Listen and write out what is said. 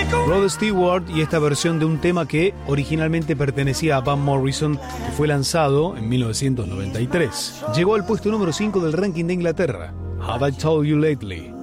Rod Stewart y esta versión de un tema que originalmente pertenecía a Van Morrison, que fue lanzado en 1993. Llegó al puesto número 5 del ranking de Inglaterra. Have I Told You Lately?